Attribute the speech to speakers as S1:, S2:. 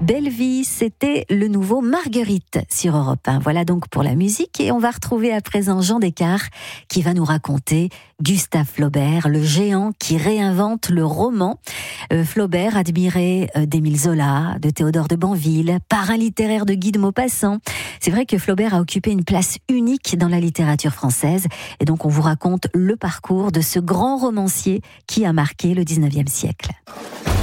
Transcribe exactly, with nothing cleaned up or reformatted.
S1: Belle vie, c'était le nouveau Marguerite sur Europe un. Voilà donc pour la musique, et on va retrouver à présent Jean Descartes qui va nous raconter Gustave Flaubert, le géant qui réinvente le roman. Euh, Flaubert, admiré euh, d'Émile Zola, de Théodore de Banville, parrain littéraire de Guy de Maupassant. C'est vrai que Flaubert a occupé une place unique dans la littérature française, et donc on vous raconte le parcours de ce grand romancier qui a marqué le dix-neuvième siècle.